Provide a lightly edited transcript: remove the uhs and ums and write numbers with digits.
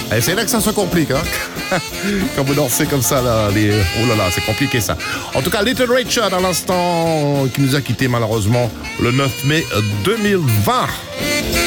Et c'est là que ça se complique, hein. Quand vous dansez comme ça, là, oh là là, c'est compliqué ça. En tout cas, Little Richard à l'instant, qui nous a quittés malheureusement le 9 mai 2020.